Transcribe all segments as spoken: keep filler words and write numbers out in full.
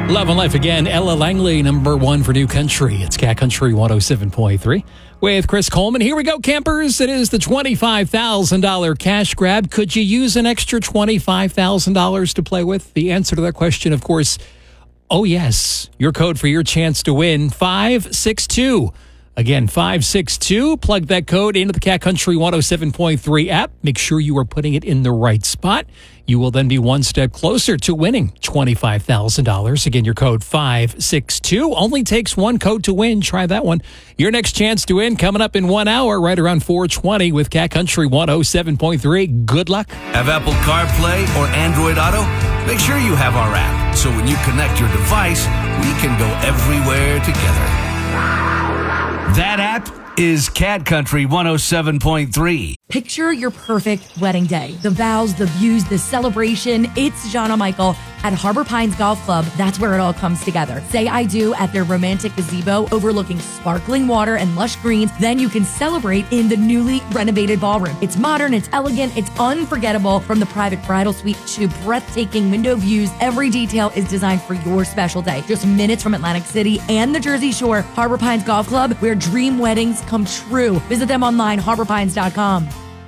Love and Life again. Ella Langley, number one for New Country. It's Cat Country one oh seven point three with Chris Coleman. Here we go, campers. It is the twenty-five thousand dollars cash grab. Could you use an extra twenty-five thousand dollars to play with? The answer to that question, of course, oh yes. Your code for your chance to win, five six two. Again, five six two. Plug that code into the Cat Country one oh seven point three app. Make sure you are putting it in the right spot. You will then be one step closer to winning twenty-five thousand dollars. Again, your code five six two. Only takes one code to win. Try that one. Your next chance to win coming up in one hour, right around four twenty with Cat Country one oh seven point three. Good luck. Have Apple CarPlay or Android Auto? Make sure you have our app, so when you connect your device, we can go everywhere together. That app is Cat Country one oh seven point three. Picture your perfect wedding day. The vows, the views, the celebration. It's Jana Michael at Harbor Pines Golf Club. That's where it all comes together. Say I do at their romantic gazebo overlooking sparkling water and lush greens. Then you can celebrate in the newly renovated ballroom. It's modern, it's elegant, it's unforgettable. From the private bridal suite to breathtaking window views, every detail is designed for your special day. Just minutes from Atlantic City and the Jersey Shore, Harbor Pines Golf Club, where dream weddings come true. Visit them online, harbor pines dot com.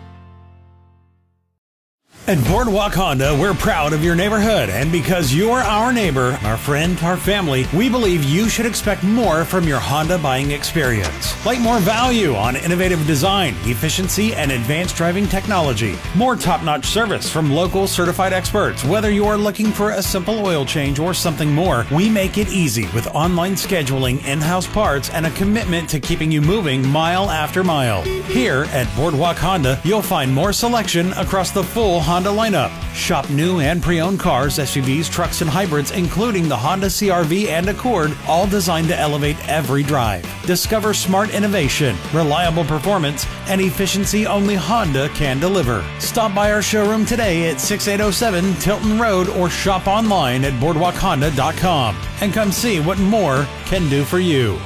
At Boardwalk Honda, we're proud of your neighborhood, and because you're our neighbor, our friend, our family, we believe you should expect more from your Honda buying experience. Like more value on innovative design, efficiency, and advanced driving technology. More top-notch service from local certified experts. Whether you are looking for a simple oil change or something more, we make it easy with online scheduling, in-house parts, and a commitment to keeping you moving mile after mile. Here at Boardwalk Honda, you'll find more selection across the full Honda Honda lineup. Shop new and pre-owned cars, S U Vs, trucks, and hybrids, including the Honda C R V and Accord, all designed to elevate every drive. Discover smart innovation, reliable performance, and efficiency only Honda can deliver. Stop by our showroom today at sixty-eight oh seven Tilton Road or shop online at boardwalk honda dot com and come see what more can do for you.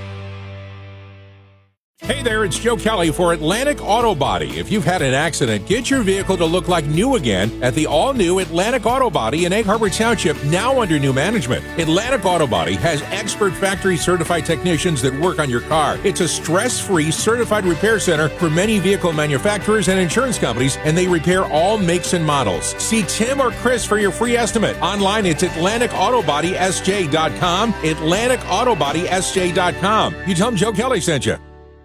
Hey there, it's Joe Kelly for Atlantic Auto Body. If you've had an accident, get your vehicle to look like new again at the all-new Atlantic Auto Body in Egg Harbor Township, now under new management. Atlantic Auto Body has expert factory-certified technicians that work on your car. It's a stress-free certified repair center for many vehicle manufacturers and insurance companies, and they repair all makes and models. See Tim or Chris for your free estimate. Online, it's atlantic auto body s j dot com, atlantic auto body s j dot com. You tell them Joe Kelly sent you.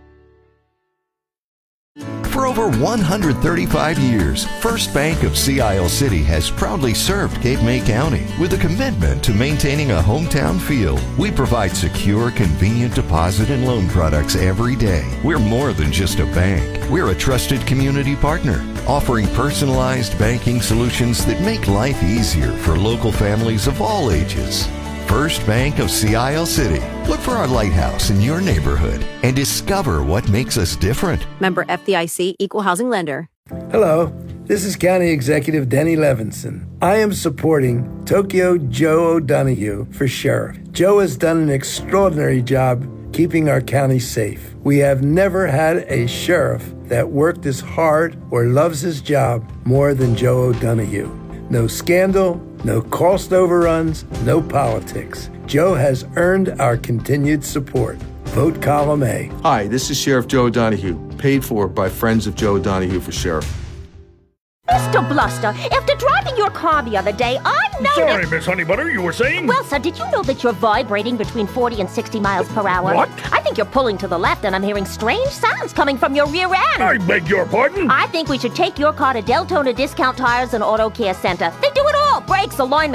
For over one hundred thirty-five years, First Bank of Sea Isle City has proudly served Cape May County with a commitment to maintaining a hometown feel. We provide secure, convenient deposit and loan products every day. We're more than just a bank. We're a trusted community partner, offering personalized banking solutions that make life easier for local families of all ages. First Bank of Sea Isle City. Look for our lighthouse in your neighborhood and discover what makes us different. Member F D I C, Equal Housing Lender. Hello, this is County Executive Denny Levinson. I am supporting Tokyo Joe O'Donoghue for sheriff. Joe has done an extraordinary job keeping our county safe. We have never had a sheriff that worked as hard or loves his job more than Joe O'Donoghue. No scandal, no cost overruns, no politics. Joe has earned our continued support. Vote column A. Hi, this is Sheriff Joe O'Donoghue, paid for by Friends of Joe O'Donoghue for Sheriff. Mister Bluster, after driving your car the other day, I noticed... Sorry, Miss Honeybutter, you were saying? Well, sir, did you know that you're vibrating between forty and sixty miles per hour? What? I think you're pulling to the left, and I'm hearing strange sounds coming from your rear end. I beg your pardon? I think we should take your car to Deltona Discount Tires and Auto Care Center. They do it all. Brakes, alignment,